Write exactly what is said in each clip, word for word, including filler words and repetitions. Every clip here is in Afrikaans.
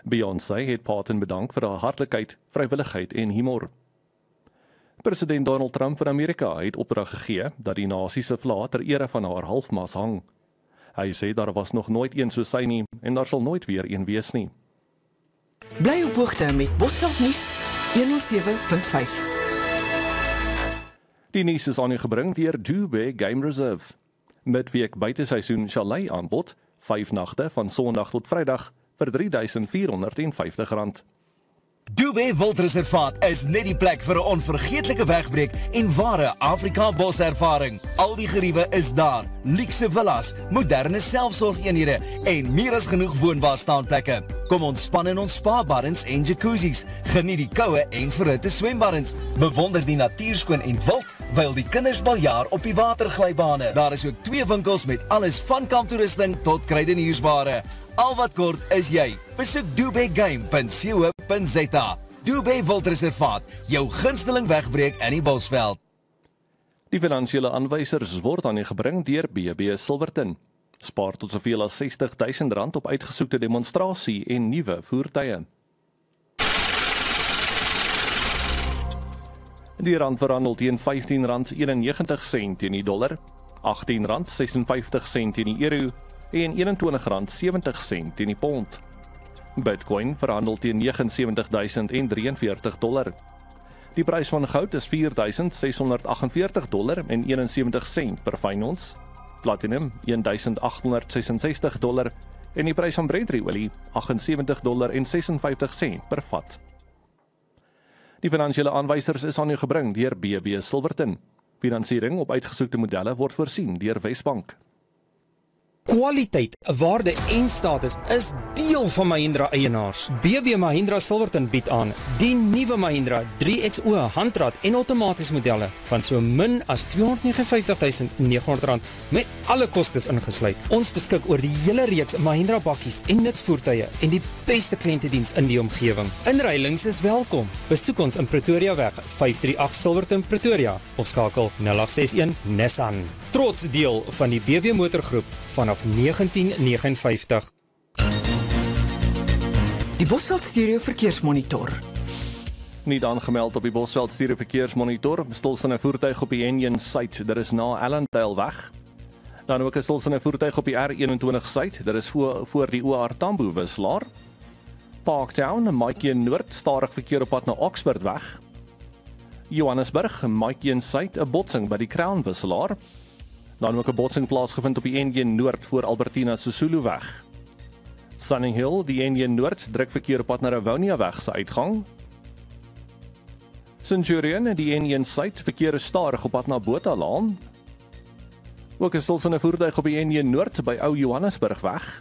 Beyoncé het Patton bedank vir haar hartlikheid, vrywilligheid en humor. President Donald Trump van Amerika het opdrag gegee dat die nasie se vlag ter ere van haar halfmas hang. Hy sê daar was nog nooit een soos sy nie en daar sal nooit weer een wees nie. Bly op hoogte met Bosveld Nuus honderdsewe punt vyf. Die nuus is aan u gebring deur Dubé Game Reserve. Midweek buiteseisoen chalet aanbod, vyf nagte van Sondag tot Vrydag vir drie duisend vier honderd en vyftig rand. Dubé Wildreservaat is net die plek vir 'n onvergeetlike wegbreek en ware Afrika boservaring. Al die geriewe is daar, luukse villas, moderne selfsorgeenhede en meer as genoeg woonbare staanplekke. Kom ontspan in ons spa-baddens en jacuzzis, geniet die koue en verhitte swembaddens, bewonder die natuurskoon en wild, wyl die kinders baljaar op die waterglybane. Daar is ook twee winkels met alles van kamptoerusting tot kruideniersware. Al wat kort is jy. Besoek dubé game punt co punt za. Dubé Wildreservaat, jou gunsteling wegbreek in die Bosveld. Die finansiële aanwysers word aan u gebring deur B B Silverton. Spaar tot soveel as sestig duisend rand op uitgesoekte demonstrasie en nuwe voertuie. Die rand verhandel teen vyftien rand eenennegentig sent teen die dollar, agttien rand sesenvyftig sent teen die euro en eenentwintig rand sewentig sent teen die pond. Bitcoin verhandel teen sewenty nine thousand forty-three dollar. Die prys van goud is four thousand six hundred forty-eight dollar en seventy-one sent per fyn ons. Platinum one thousand eight hundred sixty-six dollar en die prys van Brent-olie seventy-eight dollar en fifty-six sent per vat. Die finansiële aanwysers is aan u gebring deur B B Silverton. Finansiering op uitgesoekte modelle word voorsien deur Wesbank. Kwaliteit, waarde en status is deel van Mahindra eienaars. B B Mahindra Silverton bied aan die nuwe Mahindra three X O handrat en outomaties modelle van so min as two hundred fifty-nine thousand nine hundred rand met alle kostes ingesluit. Ons beskik oor die hele reeks Mahindra bakkies en nutsvoertuie en die beste kliëntediens in die omgewing. Inruilings is welkom. Besoek ons in Pretoria weg five thirty-eight Silverton Pretoria of skakel zero eight six one Nissan. Trots deel van die B B motorgroep vanaf negentien negenenvyftig. Die Bosveld Stereo Verkeersmonitor. Nie aangemeld op die Bosveld Stereo Verkeersmonitor, stilstaande voertuig op die Union Suid, dit is na Allendale weg. Dan ook 'n stilstaande voertuig op die R twenty-one Suid, dit is voor, voor die O R Tambo wisselaar. Parktown, Maitjie Noord, stadig verkeer op pad na Oxford weg. Johannesburg, Maitjie Suid, 'n botsing by die Crown wisselaar. Dan ook 'n botsing plaasgevind op die N N Noord voor Albertina Sisulu weg. Sunning Hill, die N N Noord, druk verkeer op pad na Rivonia weg se uitgang. Centurion, die N N Suid, verkeer is stadig op pad na Bothalaan. Ook 'n stilstaande voertuig op die N N Noord by Ou Johannesburg weg.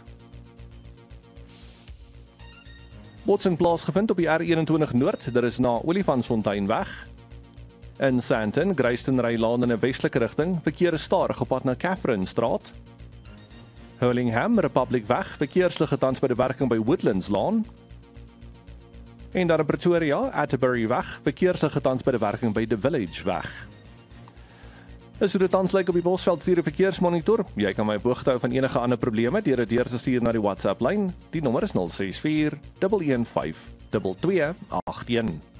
Botsing plaasgevind op die R twenty-one Noord, dit is na Olifantsfontein weg. In Sandton, Greystown-Laan in 'n westelike rigting, verkeer is stadig op pad na Catherine Straat. Hurlingham, Republic weg, verkeersligte tans by die werking by Woodlands Laan. En daar in Pretoria, Atterbury weg, verkeersligte tans by die werking by The Village weg. Dis hoe dit tans lyk op die Bosveld Stereo Verkeersmonitor. Jy kan my boogte hou van enige ander probleme deur dit deur te stuur na die WhatsApp lyn. Die nommer is zero six four one one five two two eight one.